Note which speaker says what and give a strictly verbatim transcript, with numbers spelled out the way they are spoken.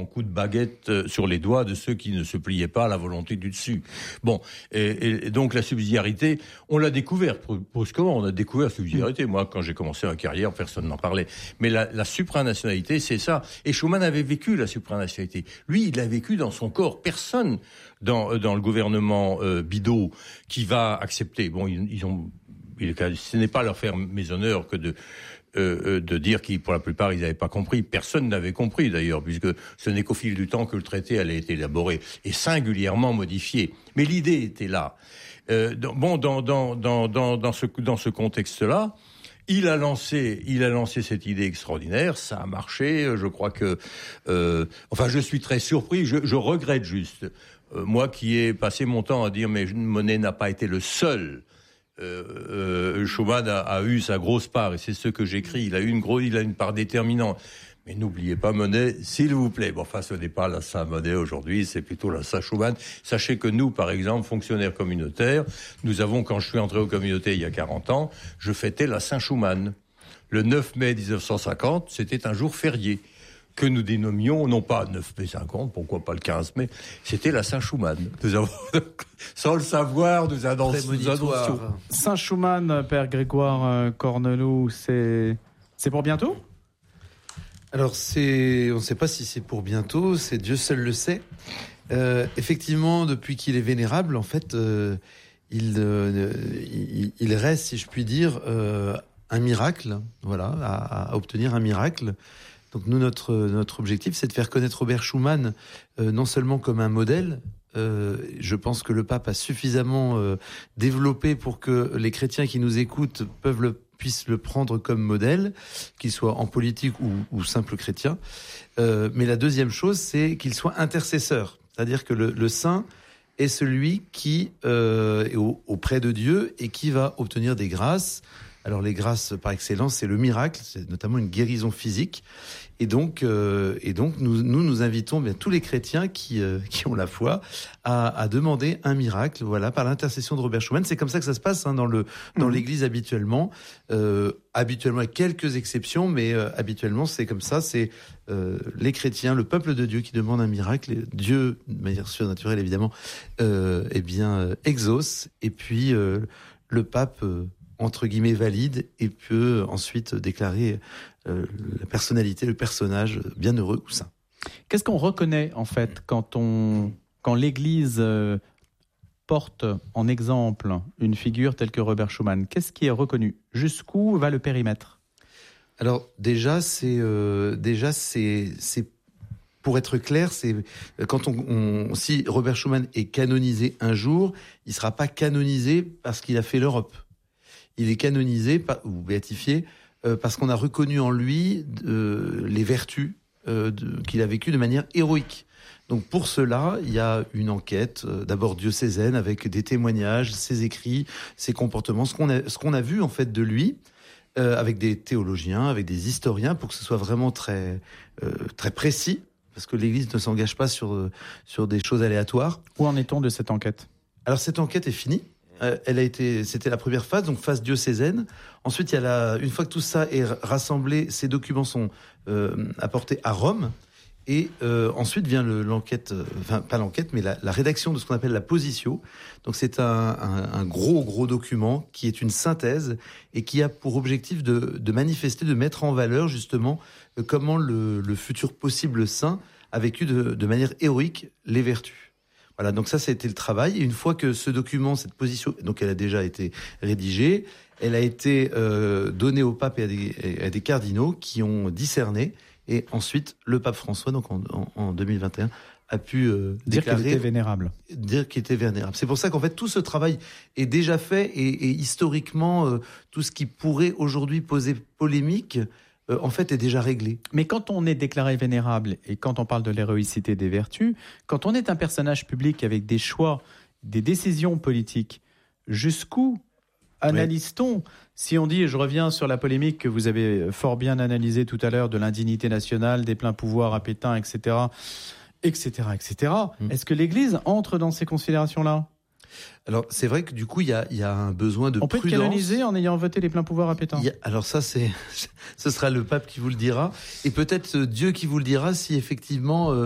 Speaker 1: coup de baguette sur les doigts de ceux qui ne se pliaient pas à la volonté du dessus. Bon, et, et donc la subsidiarité, on l'a découverte brusquement, on a découvert la subsidiarité. Moi, quand j'ai commencé ma carrière, personne n'en parlait. Mais la, la supranationalité, c'est ça. Et Schuman avait vécu la supranationalité. Lui, il l'a vécu dans son corps. Personne dans, dans le gouvernement euh, Bidault qui va accepter. Bon, ils, ils ont... Il, ce n'est pas leur faire méshonneur que de, euh, de dire qu'ils, pour la plupart, ils n'avaient pas compris. Personne n'avait compris, d'ailleurs, puisque ce n'est qu'au fil du temps que le traité allait être élaboré et singulièrement modifié. Mais l'idée était là. Euh, bon, dans, dans, dans, dans, dans, ce, dans ce contexte-là, il a lancé, il a lancé cette idée extraordinaire. Ça a marché. Je crois que, euh, enfin, je suis très surpris. Je, je regrette juste, euh, moi qui ai passé mon temps à dire, mais Monnet n'a pas été le seul. Euh, euh, Schuman a, a eu sa grosse part, et c'est ce que j'écris. Il a eu une grosse, il a une part déterminante. Mais n'oubliez pas Monnet, s'il vous plaît. Bon, enfin, ce n'est pas la Saint-Monnet aujourd'hui, c'est plutôt la Saint-Schuman. Sachez que nous, par exemple, fonctionnaires communautaires, nous avons, quand je suis entré aux communautés il y a quarante ans, je fêtais la Saint-Schuman. Le neuf mai dix-neuf cent cinquante, c'était un jour férié que nous dénommions, non pas neuf mai cinquante, pourquoi pas le quinze mai, c'était la Saint-Schuman. Nous avons, sans le savoir, nous annoncions.
Speaker 2: Saint-Schuman, Père Grégoire Corneloup, c'est, c'est pour bientôt ?
Speaker 3: Alors, c'est, on ne sait pas si c'est pour bientôt, c'est Dieu seul le sait. Euh, effectivement, depuis qu'il est vénérable, en fait, euh, il, euh, il, il reste, si je puis dire, euh, un miracle, voilà, à, à obtenir un miracle. Donc nous, notre, notre objectif, c'est de faire connaître Robert Schuman euh, non seulement comme un modèle. Euh, je pense que le pape a suffisamment euh, développé pour que les chrétiens qui nous écoutent peuvent le, puissent le prendre comme modèle, qu'ils soient en politique ou, ou simples chrétiens. Euh, mais la deuxième chose, c'est qu'il soit intercesseur. C'est-à-dire que le, le saint est celui qui euh, est au, auprès de Dieu et qui va obtenir des grâces. Alors les grâces par excellence, c'est le miracle, c'est notamment une guérison physique. Et donc, euh, et donc nous, nous nous invitons bien tous les chrétiens qui euh, qui ont la foi à, à demander un miracle, voilà, par l'intercession de Robert Schuman. C'est comme ça que ça se passe hein, dans le dans mmh. l'Église habituellement, euh, habituellement avec quelques exceptions, mais euh, habituellement c'est comme ça. C'est euh, les chrétiens, le peuple de Dieu qui demande un miracle. Et Dieu, de manière surnaturelle évidemment, euh, eh bien euh, exauce. Et puis euh, le pape euh, entre guillemets valide et peut ensuite déclarer euh, la personnalité, le personnage bienheureux ou saint.
Speaker 2: Qu'est-ce qu'on reconnaît en fait quand on quand l'Église euh, porte en exemple une figure telle que Robert Schuman? Qu'est-ce qui est reconnu? Jusqu'où va le périmètre?
Speaker 3: Alors déjà c'est euh, déjà c'est c'est pour être clair, c'est quand on, on si Robert Schuman est canonisé un jour, il sera pas canonisé parce qu'il a fait l'Europe. Il est canonisé ou béatifié euh, parce qu'on a reconnu en lui euh, les vertus euh, de, qu'il a vécues de manière héroïque. Donc pour cela, il y a une enquête, euh, d'abord diocésaine, avec des témoignages, ses écrits, ses comportements, ce qu'on a, ce qu'on a vu en fait de lui, euh, avec des théologiens, avec des historiens, pour que ce soit vraiment très, euh, très précis, parce que l'Église ne s'engage pas sur, sur des choses aléatoires.
Speaker 2: Où en est-on de cette enquête ?
Speaker 3: Alors cette enquête est finie. Euh, elle a été, c'était la première phase, donc phase diocésaine. Ensuite, il y a la, une fois que tout ça est rassemblé, ces documents sont euh, apportés à Rome. Et euh, ensuite vient le, l'enquête, enfin pas l'enquête, mais la, la rédaction de ce qu'on appelle la positio. Donc c'est un, un, un gros gros document qui est une synthèse et qui a pour objectif de, de manifester, de mettre en valeur justement euh, comment le, le futur possible saint a vécu de, de manière héroïque les vertus. Voilà, donc ça, ça a été le travail. Et une fois que ce document, cette position, donc elle a déjà été rédigée, elle a été euh, donnée au pape et à des, à des cardinaux qui ont discerné. Et ensuite, le pape François, donc en, en, en deux mille vingt et un, a pu euh,
Speaker 2: dire
Speaker 3: déclarer,
Speaker 2: qu'il était vénérable.
Speaker 3: Dire qu'il était vénérable. C'est pour ça qu'en fait, tout ce travail est déjà fait et, et historiquement, euh, tout ce qui pourrait aujourd'hui poser polémique, Euh, en fait, est déjà réglé.
Speaker 2: Mais quand on est déclaré vénérable et quand on parle de l'héroïcité des vertus, quand on est un personnage public avec des choix, des décisions politiques, jusqu'où analyse-t-on ? Oui. Si on dit, et je reviens sur la polémique que vous avez fort bien analysée tout à l'heure de l'indignité nationale, des pleins pouvoirs à Pétain, et cetera, et cetera, et cetera. Mmh. Est-ce que l'Église entre dans ces considérations-là ?
Speaker 3: Alors, c'est vrai que du coup, il y a, y a un besoin de
Speaker 2: On peut
Speaker 3: prudence.
Speaker 2: être canonisé en ayant voté les pleins pouvoirs à Pétain.
Speaker 3: A, alors ça, c'est, ce sera le pape qui vous le dira. Et peut-être Dieu qui vous le dira si effectivement, euh,